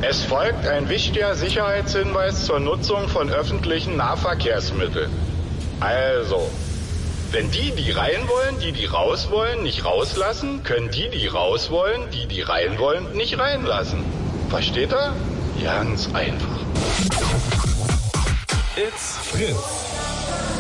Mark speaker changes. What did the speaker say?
Speaker 1: Es folgt ein wichtiger Sicherheitshinweis zur Nutzung von öffentlichen Nahverkehrsmitteln. Also, wenn die rein wollen, die raus wollen, nicht rauslassen, können die raus wollen, die rein wollen, nicht reinlassen. Versteht ihr? Ganz einfach.
Speaker 2: It's Fritz.